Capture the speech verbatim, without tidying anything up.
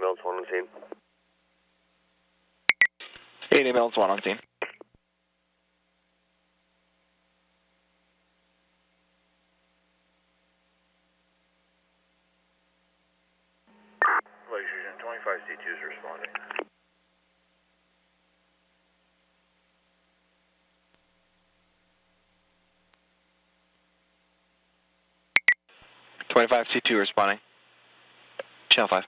ambulance one on scene. eight ambulance one on scene. twenty-five C two is responding. twenty-five C two responding. Channel five.